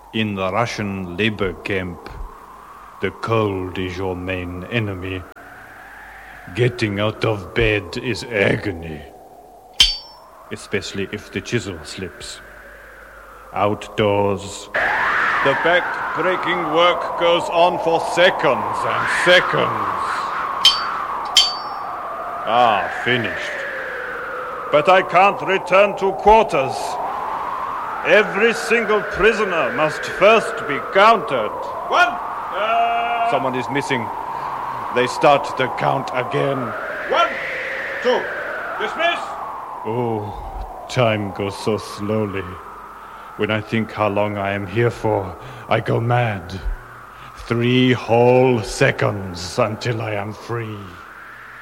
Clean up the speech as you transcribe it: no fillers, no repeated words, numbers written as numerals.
In the Russian labor camp, the cold is your main enemy. Getting out of bed is agony, especially if the chisel slips. Outdoors, the back-breaking work goes on for seconds and seconds. Finished. But I can't return to quarters. Every single prisoner must first be counted. One! Someone is missing. They start the count again. 1, 2, dismiss! Oh, time goes so slowly. When I think how long I am here for, I go mad. 3 whole seconds until I am free.